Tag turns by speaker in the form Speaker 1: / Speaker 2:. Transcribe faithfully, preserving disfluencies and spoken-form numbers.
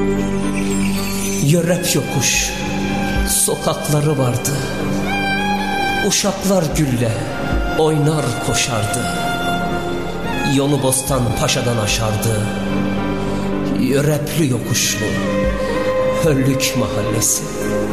Speaker 1: Yörep yokuş sokakları vardı. Uşaklar gülle oynar koşardı. Yolu Bostan Paşa'dan aşardı. Yörepli yokuşlu Höllük mahallesi.